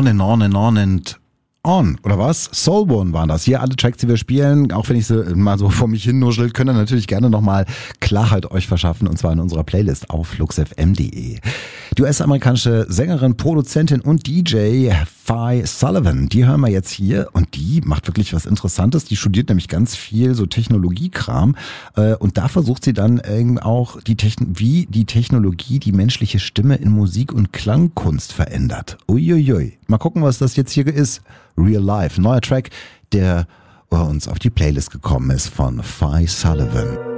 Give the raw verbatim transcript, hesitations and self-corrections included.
On and On and On and On, oder was? Soulbone waren das. Hier alle Tracks, die wir spielen, auch wenn ich sie mal so vor mich hin nuschel, könnt ihr natürlich gerne nochmal Klarheit euch verschaffen, und zwar in unserer Playlist auf fluxfm punkt de. Die U S-amerikanische Sängerin, Produzentin und D J Phi Sullivan, die hören wir jetzt hier, und die macht wirklich was Interessantes. Die studiert nämlich ganz viel so Technologiekram, und da versucht sie dann auch, die Techn- wie die Technologie die menschliche Stimme in Musik- und Klangkunst verändert. Uiuiui. Mal gucken, was das jetzt hier ist. Real Life, neuer Track, der uns auf die Playlist gekommen ist von Phi Sullivan.